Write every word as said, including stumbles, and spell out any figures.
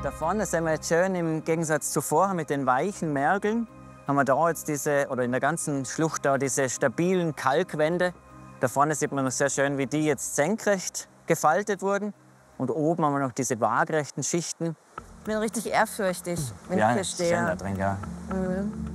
Da vorne sehen wir jetzt schön im Gegensatz zu vorher mit den weichen Mergeln, haben wir da jetzt diese, oder in der ganzen Schlucht da, diese stabilen Kalkwände. Da vorne sieht man noch sehr schön, wie die jetzt senkrecht gefaltet wurden. Und oben haben wir noch diese waagrechten Schichten. Ich bin richtig ehrfürchtig, wenn Ja, ich hier schön da stehe. drin, ja. Mhm.